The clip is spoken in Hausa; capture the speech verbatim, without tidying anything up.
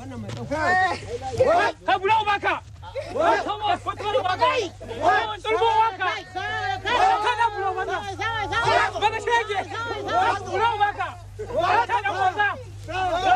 wannan mai dauka ka bula baka Thomas ko bula baka turbo baka kana bula baka baka shege bula baka kana bula